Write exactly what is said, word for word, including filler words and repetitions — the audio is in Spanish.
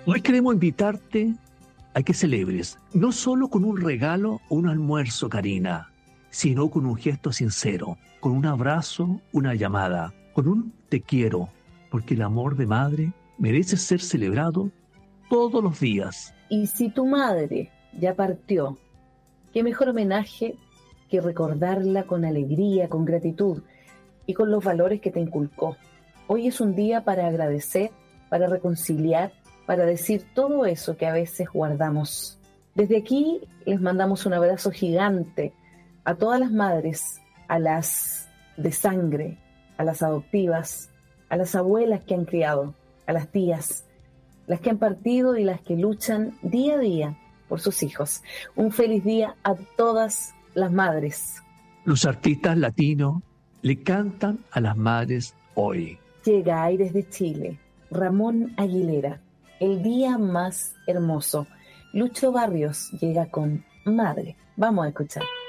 Hoy queremos invitarte a que celebres, no solo con un regalo o un almuerzo, Karina, sino con un gesto sincero, con un abrazo, una llamada, con un te quiero, porque el amor de madre merece ser celebrado todos los días. Y si tu madre ya partió, qué mejor homenaje que recordarla con alegría, con gratitud y con los valores que te inculcó. Hoy es un día para agradecer, para reconciliar, para decir todo eso que a veces guardamos. Desde aquí les mandamos un abrazo gigante a todas las madres, a las de sangre, a las adoptivas, a las abuelas que han criado, a las tías, las que han partido y las que luchan día a día por sus hijos. Un feliz día a todas las madres. Los artistas latinos le cantan a las madres hoy. Llega a Aires de Chile, Ramón Aguilera, el día más hermoso. Lucho Barrios llega con Madre. Vamos a escuchar.